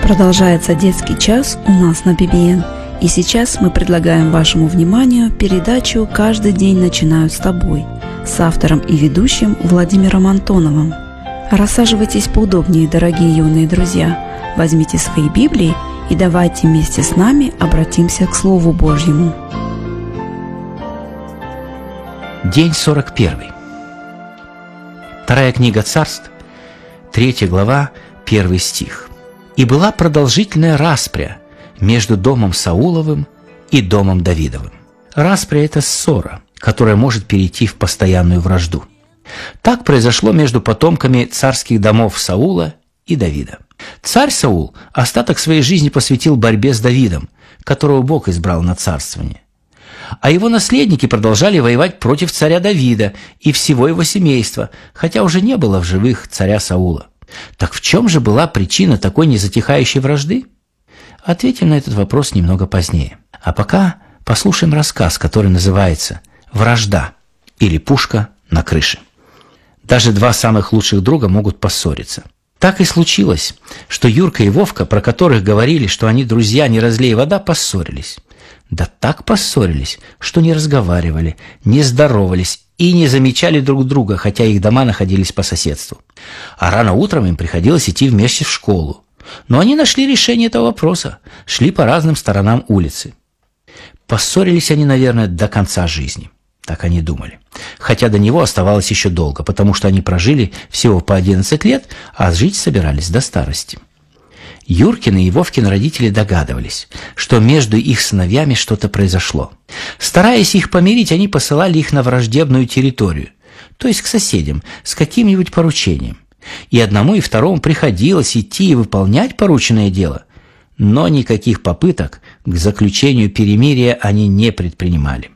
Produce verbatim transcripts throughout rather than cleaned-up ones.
Продолжается детский час у нас на би би эн. И сейчас мы предлагаем вашему вниманию передачу «Каждый день начинают с тобой» с автором и ведущим Владимиром Антоновым. Рассаживайтесь поудобнее, дорогие юные друзья. Возьмите свои Библии и давайте вместе с нами обратимся к Слову Божьему. День сорок первый. Вторая книга Царств, третья глава, первый стих. «И была продолжительная распря между домом Сауловым и домом Давидовым». Распря – это ссора, которая может перейти в постоянную вражду. Так произошло между потомками царских домов Саула и Давида. Царь Саул остаток своей жизни посвятил борьбе с Давидом, которого Бог избрал на царствование. А его наследники продолжали воевать против царя Давида и всего его семейства, хотя уже не было в живых царя Саула. Так в чем же была причина такой незатихающей вражды? Ответим на этот вопрос немного позднее. А пока послушаем рассказ, который называется «Вражда» или «Пушка на крыше». Даже два самых лучших друга могут поссориться. Так и случилось, что Юрка и Вовка, про которых говорили, что они друзья не разлей вода, поссорились. Да так поссорились, что не разговаривали, не здоровались и не замечали друг друга, хотя их дома находились по соседству. А рано утром им приходилось идти вместе в школу. Но они нашли решение этого вопроса, шли по разным сторонам улицы. Поссорились они, наверное, до конца жизни. Так они думали. Хотя до него оставалось еще долго, потому что они прожили всего по одиннадцать лет, а жить собирались до старости. Юркины и Вовкины родители догадывались, что между их сыновьями что-то произошло. Стараясь их помирить, они посылали их на враждебную территорию, то есть к соседям, с каким-нибудь поручением. И одному и второму приходилось идти и выполнять порученное дело, но никаких попыток к заключению перемирия они не предпринимали.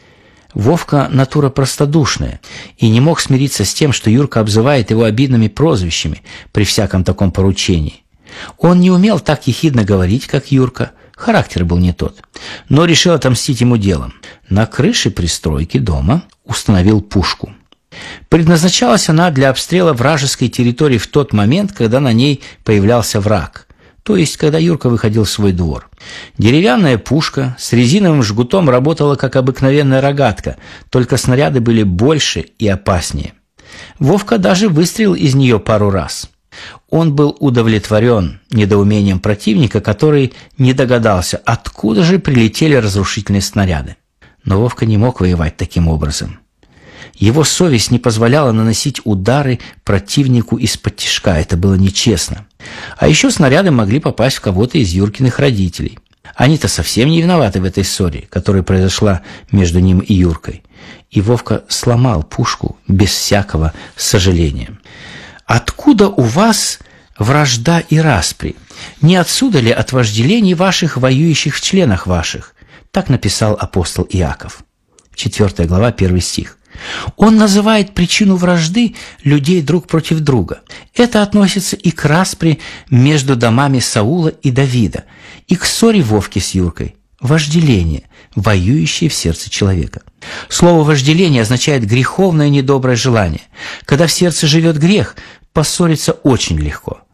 Вовка натура простодушная и не мог смириться с тем, что Юрка обзывает его обидными прозвищами при всяком таком поручении. Он не умел так ехидно говорить, как Юрка, характер был не тот, но решил отомстить ему делом. На крыше пристройки дома установил пушку. Предназначалась она для обстрела вражеской территории в тот момент, когда на ней появлялся враг, то есть когда Юрка выходил в свой двор. Деревянная пушка с резиновым жгутом работала как обыкновенная рогатка, только снаряды были больше и опаснее. Вовка даже выстрелил из нее пару раз. Он был удовлетворен недоумением противника, который не догадался, откуда же прилетели разрушительные снаряды. Но Вовка не мог воевать таким образом. Его совесть не позволяла наносить удары противнику из-под тишка, это было нечестно. А еще снаряды могли попасть в кого-то из Юркиных родителей. Они-то совсем не виноваты в этой ссоре, которая произошла между ним и Юркой. И Вовка сломал пушку без всякого сожаления. «Откуда у вас вражда и распри? Не отсюда ли от вожделений ваших, воюющих в членах ваших?» Так написал апостол Иаков. четвёртая глава, первый стих. Он называет причину вражды людей друг против друга. Это относится и к распри между домами Саула и Давида, и к ссоре Вовки с Юркой. Вожделение, воюющее в сердце человека. Слово «вожделение» означает греховное недоброе желание. Когда в сердце живет грех, поссориться очень легко.